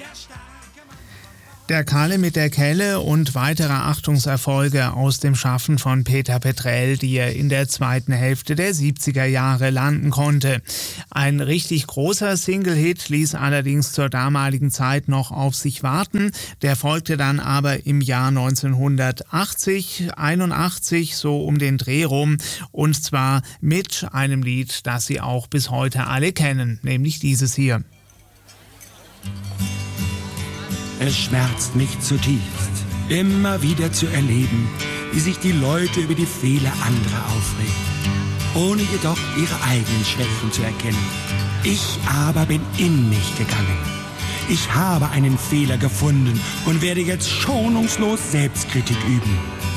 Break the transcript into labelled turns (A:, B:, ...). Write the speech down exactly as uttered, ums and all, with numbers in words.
A: Der Kalle mit der Kelle und weitere Achtungserfolge aus dem Schaffen von Peter Petrell, die er in der zweiten Hälfte der siebziger Jahre landen konnte. Ein richtig großer Single-Hit ließ allerdings zur damaligen Zeit noch auf sich warten. Der folgte dann aber im Jahr neunzehnhundertachtzig, einundachtzig, so um den Dreh rum, und zwar mit einem Lied, das Sie auch bis heute alle kennen, nämlich dieses hier.
B: Es schmerzt mich zutiefst, immer wieder zu erleben, wie sich die Leute über die Fehler anderer aufregen, ohne jedoch ihre eigenen Schwächen zu erkennen. Ich aber bin in mich gegangen. Ich habe einen Fehler gefunden und werde jetzt schonungslos Selbstkritik üben.